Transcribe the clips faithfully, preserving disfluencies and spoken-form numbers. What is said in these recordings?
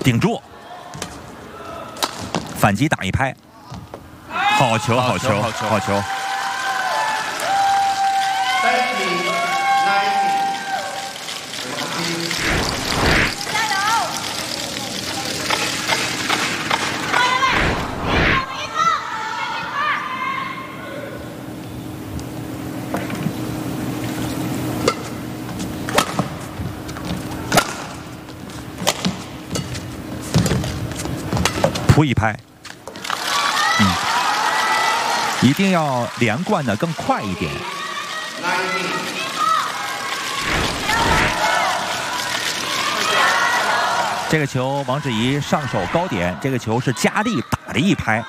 顶住，反击打一拍，好球，好球，好球，好球。扑一拍，嗯，一定要连贯的更快一点。这个球王芷怡上手高点，这个球是加力打了一拍。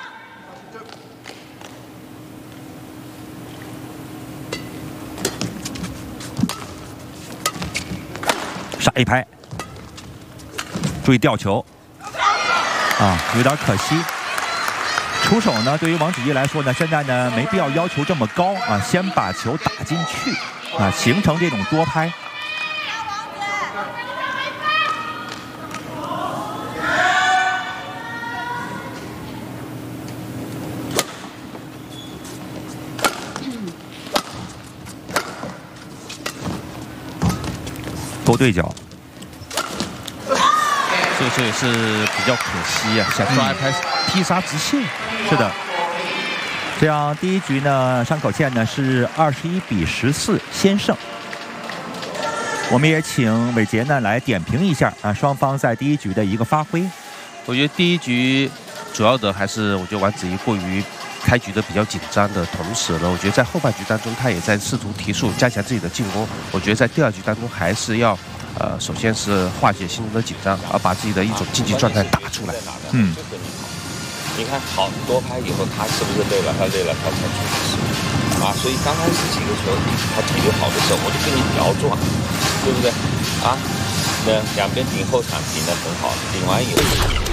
杀一拍，注意吊球。 啊，有点可惜。出手呢，对于王芷怡来说呢，现在呢没必要要求这么高啊，先把球打进去啊，形成这种多拍。多对角。 这个球也是比较可惜啊，想抓一拍踢杀直线。 是的，这样第一局呢，山口茜呢是二十一比十四先胜。我们也请伟杰呢来点评一下啊，双方在第一局的一个发挥。 我觉得第一局主要的还是我觉得王芷怡过于开局的比较紧张的同时呢，我觉得在后半局当中，他也在试图提速，加强自己的进攻。我觉得在第二局当中还是要。 呃，首先是化解心中的紧张，而把自己的一种竞技状态打出来。 嗯， 你看好多拍以后，他是不是累了？他累了，他才出事啊。所以刚开始几个球，他体力好的时候，我就跟你聊撞，对不对？啊，那两边顶后场顶得很好，顶完以后。